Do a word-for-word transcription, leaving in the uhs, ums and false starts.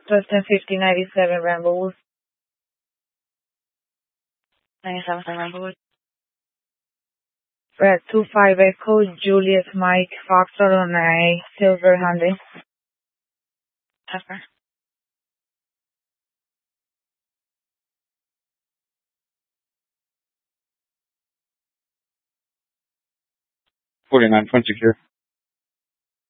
Justin fifty ninety-seven Rambo. ninety-seven Rambo. Red two five Echo, Juliet Mike, Foxtrot on a silver Hyundai. Pepper. forty-nine, point secure.